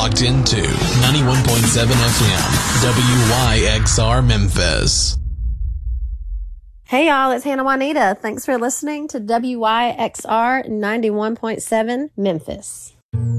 locked into 91.7 FM, WYXR Memphis. Hey y'all, it's Hannah Juanita. Thanks for listening to WYXR 91.7 Memphis.